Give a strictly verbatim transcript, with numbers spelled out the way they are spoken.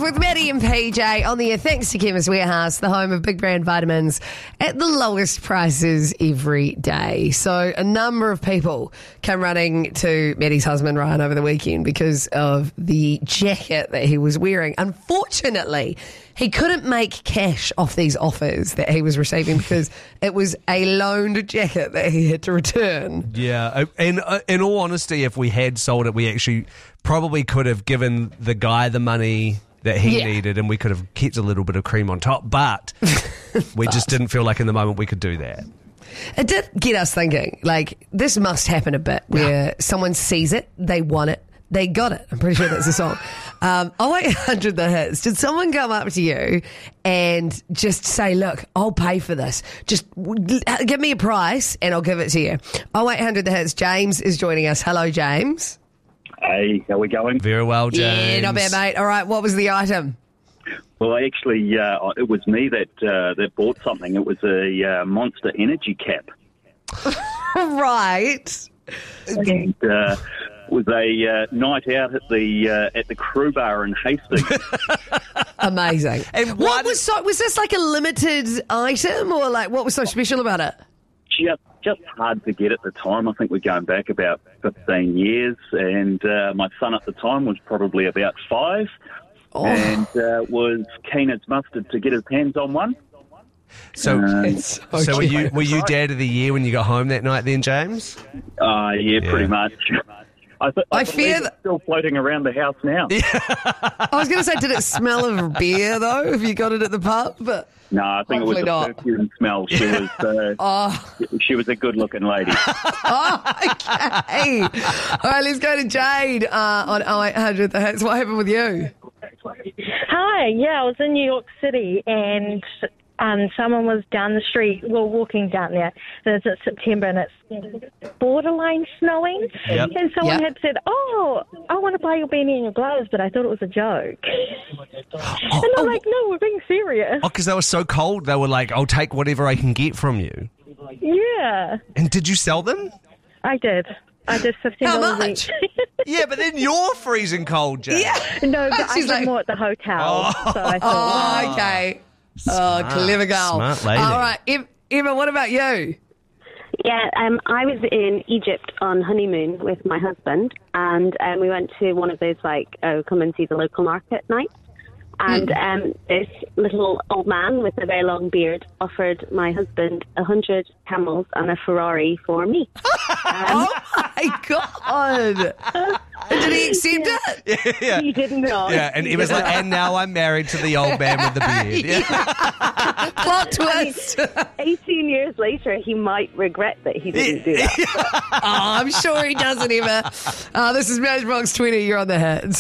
Drive with Maddie and P J on the air. Thanks to Chemist Warehouse, the home of big brand vitamins at the lowest prices every day. So a number of people came running to Maddie's husband Ryan over the weekend because of the jacket that he was wearing. Unfortunately, he couldn't make cash off these offers that he was receiving because it was a loaned jacket that he had to return. Yeah, and uh, in all honesty, if we had sold it, we actually probably could have given the guy the money that he Yeah. needed, and we could have kept a little bit of cream on top, but we just didn't feel like in the moment we could do that. It did get us thinking, like, this must happen a bit where someone sees it, they want it, they got it. I'm pretty sure that's the song. Um, oh eight hundred the hits. Did someone come up to you and just say, look, I'll pay for this. Just w- give me a price and I'll give it to you. Oh eight hundred the hits. James is joining us. Hello, James. Hey, how we going? Very well, James. Yeah, not bad, mate. All right, what was the item? Well, actually, uh, it was me that uh, that bought something. It was a uh, Monster Energy cap. Right. And uh, it was a uh, night out at the uh, at the Crew Bar in Hastings. Amazing. And what what- was so, was this like a limited item or like what was so special about it? just, just hard to get at the time. I think we're going back about fifteen years, and uh, my son at the time was probably about five, Oh. and uh, was keen as mustard to get his hands on one. So, Um, It's so, so were cute. you were you dad of the year when you got home that night then, James? Uh, yeah, Yeah. pretty much. I, th- I, I believe fear it's that- still floating around the house now. I was going to say, did it smell of beer though? If you got it at the pub, but No, I think Hopefully it was not. a perfume smell. She was, uh, oh, she was a good-looking lady. oh, okay. All right, let's go to Jade uh, on oh eight hundred. The hits. What happened with you? Hi, yeah, I was in New York City and um, someone was down the street, well, walking down there. It's it's September and it's borderline snowing. Yep. And someone Yep. had said, oh, I want to buy your beanie and your gloves, but I thought it was a joke. and I'm like, no, we're being serious. Oh, because they were so cold, they were like, I'll take whatever I can get from you. Yeah, And did you sell them? I did. I did fifteen How dollars much? each. Yeah, but then you're freezing cold, James. Yeah. No, but I She's did like- more at the hotel. Oh. So I thought, Oh, okay. Smart, oh, clever girl. smart lady. All right, Em- Emma, what about you? Yeah, um, I was in Egypt on honeymoon with my husband, and um, we went to one of those, like, oh, come and see the local market nights. And um, this little old man with a very long beard offered my husband a hundred camels and a Ferrari for me. Oh, my God. Did he accept it? yeah. He did not. Yeah, and he was like, and now I'm married to the old man with the beard. Yeah. Plot twist. Oh, Eighteen years later, he might regret that he didn't do that. I'm sure he doesn't, Emma. Uh, this is Matchbox twenty. You're on the hits.